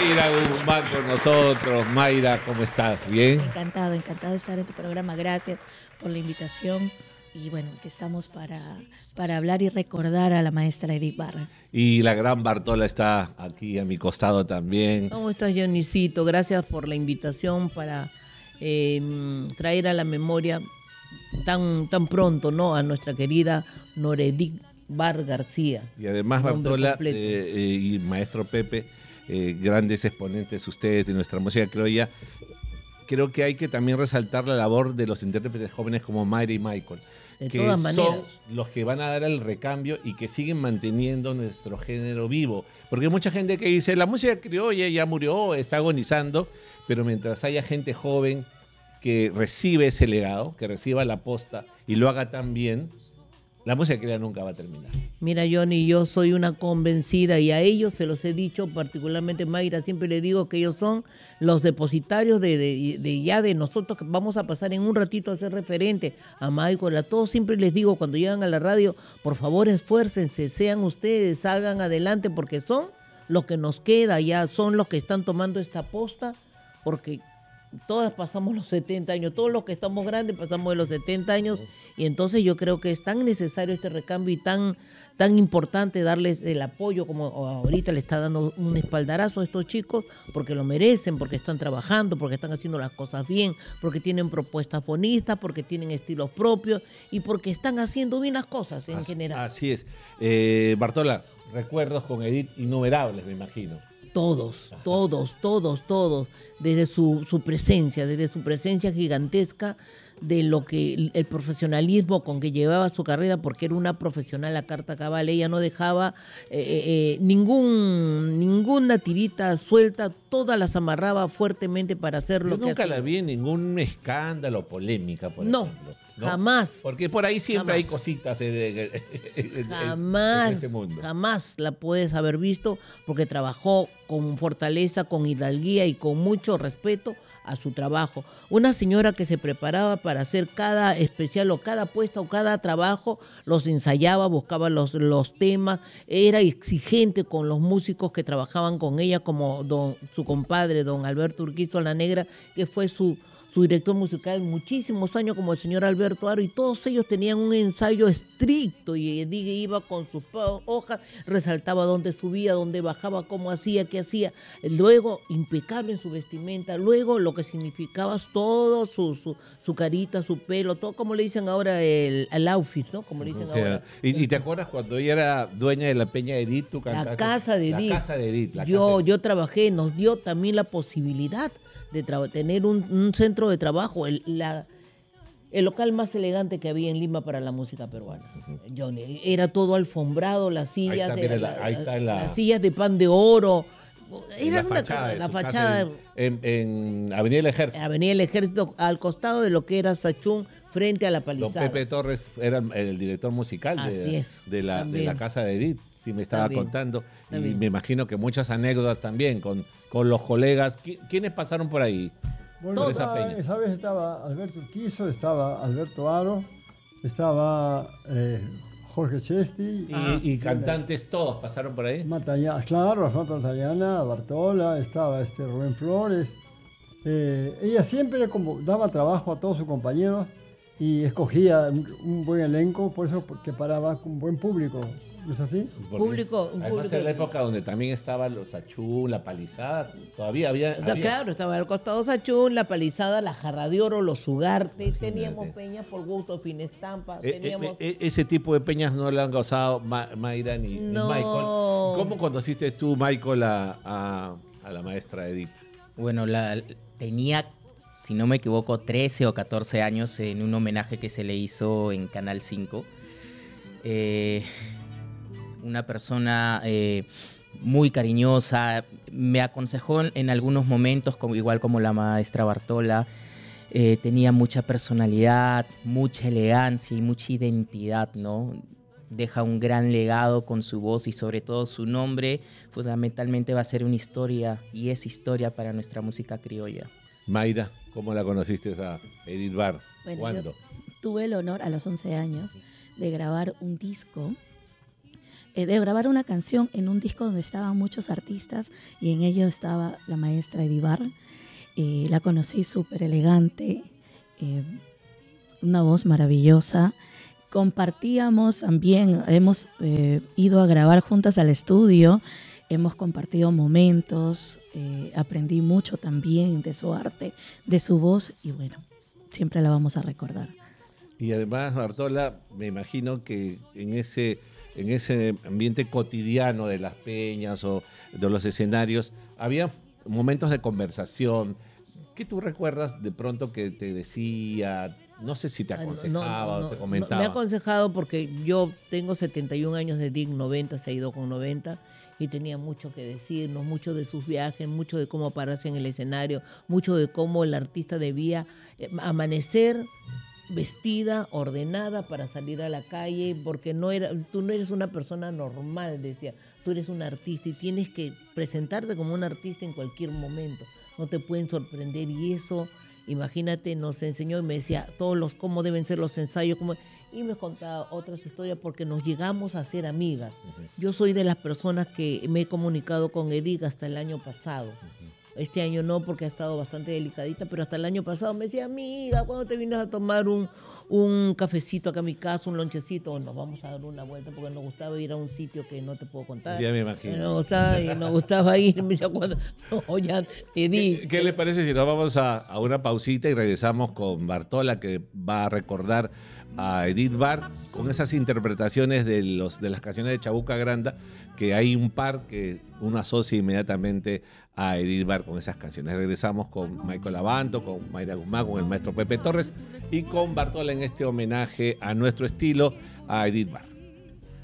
Mayra Guzmán con nosotros. Mayra, ¿cómo estás? ¿Bien? Encantado de estar en tu programa. Gracias por la invitación. Y bueno, que estamos para hablar y recordar a la maestra Edith Vargas. Y la gran Bartola está aquí a mi costado también. ¿Cómo estás, Dionisito? Gracias por la invitación para traer a la memoria tan pronto, ¿no?, a nuestra querida Noredith Vargas García. Y además, Bartola y maestro Pepe, grandes exponentes ustedes de nuestra música criolla. Creo que hay que también resaltar la labor de los intérpretes jóvenes como Mayra y Michael, De que todas son maneras. los que van a dar el recambio y que siguen manteniendo nuestro género vivo. Porque hay mucha gente que dice, la música criolla ya murió, está agonizando, pero mientras haya gente joven que recibe ese legado, que reciba la posta y lo haga tan bien, la música criolla nunca va a terminar. Mira, Johnny, yo soy una convencida y a ellos se los he dicho, particularmente Mayra, siempre le digo que ellos son los depositarios de nosotros, que vamos a pasar en un ratito a ser referente a Michael. A todos siempre les digo cuando llegan a la radio, por favor esfuércense, sean ustedes, salgan adelante, porque son los que nos queda, ya son los que están tomando esta posta, porque todas pasamos los 70 años, todos los que estamos grandes pasamos de los 70 años, y entonces yo creo que es tan necesario este recambio y tan importante darles el apoyo como ahorita le está dando un espaldarazo a estos chicos, porque lo merecen, porque están trabajando, porque están haciendo las cosas bien, porque tienen propuestas bonitas, porque tienen estilos propios y porque están haciendo bien las cosas en general. Así es. Bartola, recuerdos con Edith innumerables, me imagino. Todos, desde su presencia gigantesca, de lo que el profesionalismo con que llevaba su carrera, porque era una profesional a carta cabal. Ella no dejaba ninguna tirita suelta, todas las amarraba fuertemente para hacer lo que hacía. Yo nunca la vi en ningún escándalo o polémica, por ejemplo. ¿No? Jamás. Porque por ahí siempre hay cositas en este mundo. Jamás la puedes haber visto, porque trabajó con fortaleza, con hidalguía y con mucho respeto a su trabajo. Una señora que se preparaba para hacer cada especial o cada puesta o cada trabajo, los ensayaba, buscaba los temas, era exigente con los músicos que trabajaban con ella, como su compadre, don Alberto Urquizo La Negra, que fue su director musical muchísimos años, como el señor Alberto Aro, y todos ellos tenían un ensayo estricto, y Edith iba con sus hojas, resaltaba dónde subía, dónde bajaba, cómo hacía, qué hacía, luego impecable en su vestimenta, luego lo que significaba todo, su carita, su pelo, todo como le dicen ahora el outfit, ¿no? Como le dicen ahora. ¿Y te acuerdas cuando ella era dueña de la Peña de Edith? Tú cantaste, la casa de Edith. La casa de Edith. Yo trabajé, nos dio también la posibilidad de tener un centro de trabajo, el local más elegante que había en Lima para la música peruana. Johnny, era todo alfombrado, las sillas, las sillas de pan de oro. Era la fachada en Avenida del Ejército. Avenida del Ejército, al costado de lo que era Sachún, frente a la Palizada. Don Pepe Torres era el director musical de la casa de Edith. Sí, me estaba contando. Y me imagino que muchas anécdotas también con los colegas. ¿Quiénes pasaron por ahí? Bueno, esa vez estaba Alberto Urquizo, estaba Alberto Aro, estaba Jorge Chesti. ¿Y cantantes todos pasaron por ahí? Claro, Rafael Matallana, Bartola, estaba Rubén Flores. Ella siempre daba trabajo a todos sus compañeros y escogía un buen elenco, por eso que paraba con un buen público. ¿No es así? Además era la época donde también estaban los Sachún, la Palizada, todavía había... Claro, estaba al costado Sachún, la Palizada, la Jarra de Oro, los Ugarte, teníamos peñas por gusto, Finestampa, ese tipo de peñas no le han gozado Mayra ni Michael. ¿Cómo conociste tú, Michael, a la maestra Edith? Bueno, tenía, si no me equivoco, 13 o 14 años en un homenaje que se le hizo en Canal 5. Una persona muy cariñosa, me aconsejó en algunos momentos, igual como la maestra Bartola, tenía mucha personalidad, mucha elegancia y mucha identidad, ¿no? Deja un gran legado con su voz y sobre todo su nombre, fundamentalmente va a ser una historia y es historia para nuestra música criolla. Mayra, ¿cómo la conociste a Edith Bar? Bueno, ¿Cuándo? Tuve el honor a los 11 años de grabar un disco de grabar una canción en un disco donde estaban muchos artistas y en ello estaba la maestra Edith Barr. La conocí súper elegante, una voz maravillosa. Compartíamos también, hemos ido a grabar juntas al estudio, hemos compartido momentos, aprendí mucho también de su arte, de su voz y bueno, siempre la vamos a recordar. Y además, Bartola, me imagino que en ese ambiente cotidiano de las peñas o de los escenarios, había momentos de conversación. ¿Qué tú recuerdas de pronto que te decía? No sé si te aconsejaba o te comentaba. Me ha aconsejado porque yo tengo 71 años de DIC, 90, se ha ido con 90, y tenía mucho que decirnos, mucho de sus viajes, mucho de cómo pararse en el escenario, mucho de cómo el artista debía amanecer vestida, ordenada para salir a la calle, porque tú no eres una persona normal, decía, tú eres un artista y tienes que presentarte como un artista en cualquier momento, no te pueden sorprender, y eso, imagínate, nos enseñó y me decía cómo deben ser los ensayos, y me contaba otras historias porque nos llegamos a ser amigas. Yo soy de las personas que me he comunicado con Edith hasta el año pasado. Este año no, porque ha estado bastante delicadita, pero hasta el año pasado me decía, amiga, ¿cuándo te vienes a tomar un cafecito acá a mi casa, un lonchecito? O nos vamos a dar una vuelta, porque nos gustaba ir a un sitio que no te puedo contar. Ya me imagino. Nos gustaba ir, me decía, cuando, no, ya, Edith. ¿Qué les parece si nos vamos a una pausita y regresamos con Bartola, que va a recordar a Edith Barr con esas interpretaciones de las canciones de Chabuca Granda, que hay un par que uno asocia inmediatamente a Edith Barr con esas canciones. Regresamos con Michael Abanto, con Mayra Guzmán, con el maestro Pepe Torres y con Bartola en este homenaje a nuestro estilo, a Edith Barr.